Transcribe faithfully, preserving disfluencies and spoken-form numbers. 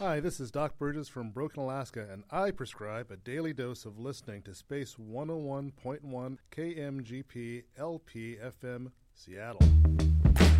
Hi, this is Doc Burgess from Broken, Alaska, and I prescribe a daily dose of listening to Space one oh one point one K M G P L P F M Seattle.